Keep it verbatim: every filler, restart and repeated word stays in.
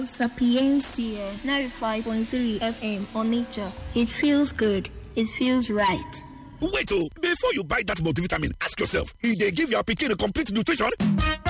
Sapiencia ninety-five point three F M on nature. It feels good. It feels right. Wait, oh, before you buy that multivitamin, ask yourself, if they give your pikin a complete nutrition?